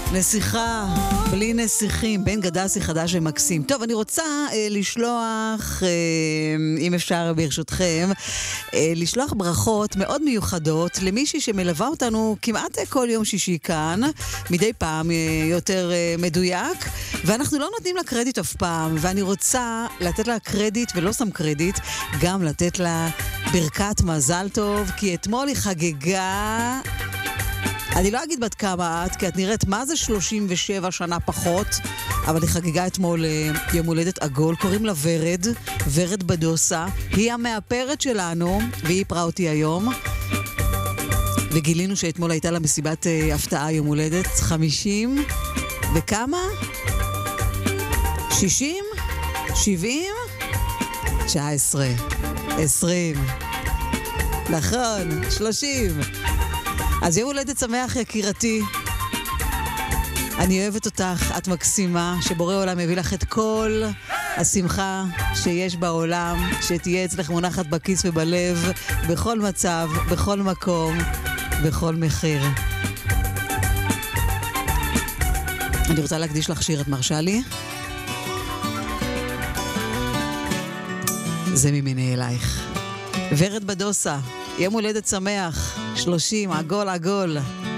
נסיכה, בלי נסיכים, בן גדסי חדש ומקסים. טוב, אני רוצה לשלוח, אם אפשר ברשותכם, לשלוח ברכות מאוד מיוחדות למישהי שמלווה אותנו כמעט כל יום שישי כאן, מדי פעם יותר מדויק, ואנחנו לא נותנים לה קרדיט אף פעם, ואני רוצה לתת לה קרדיט, ולא שם קרדיט, גם לתת לה ברכת מזל טוב, כי אתמול היא חגגה... אני לא אגיד בת כמה את, כי את נראית מה זה 37 שנה פחות, אבל היא חגגה אתמול יום הולדת עגול, קוראים לה ורד, ורד בדוסה, היא המאפרת שלנו, והיא איפרה אותי היום, וגילינו שאתמול הייתה לה מסיבת הפתעה יום הולדת 50, וכמה? 60? 70? 19, 20, נכון, 30. אז יום הולדת שמח יקירתי, אני אוהבת אותך, את מקסימה, שבורא עולם מביא לך את כל השמחה שיש בעולם, שתהיה אצלך מונחת בכיס ובלב, בכל מצב, בכל מקום, בכל מחיר. אני רוצה להקדיש לך שיר, את מרשה לי? זה ממני אלייך. ורד בדוסה, יום הולדת שמח, 30, עגול עגול.